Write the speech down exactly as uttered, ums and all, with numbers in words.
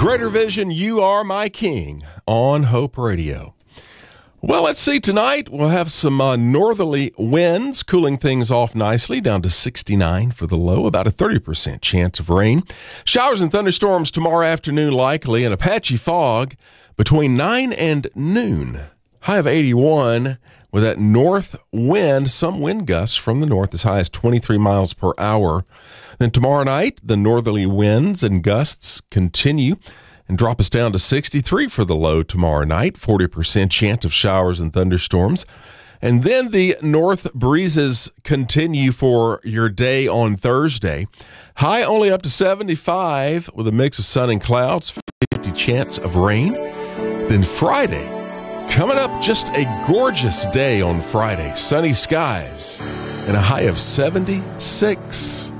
Greater Vision, You Are My King on Hope Radio. Well, let's see. Tonight we'll have some uh, northerly winds, cooling things off nicely, down to sixty-nine for the low, about a thirty percent chance of rain. Showers and thunderstorms tomorrow afternoon likely, and a patchy fog between nine and noon. High of eighty-one with that north wind, some wind gusts from the north as high as twenty-three miles per hour. Then tomorrow night, the northerly winds and gusts continue and drop us down to sixty-three for the low tomorrow night, forty percent chance of showers and thunderstorms. And then the north breezes continue for your day on Thursday. High only up to seventy-five with a mix of sun and clouds, fifty chance of rain. Then Friday, coming up, just a gorgeous day on Friday. Sunny skies and a high of seventy-six.